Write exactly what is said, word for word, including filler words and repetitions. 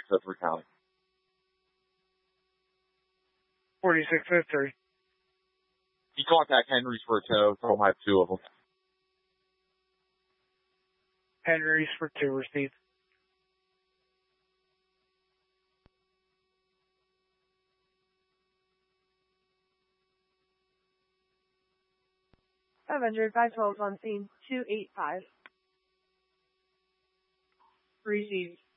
Sudbury County. forty-six oh three. You contact Henry's for a tow. Tell them I have two of them. Henry's for two received. five hundred, five twelve on scene, two eight five. Received.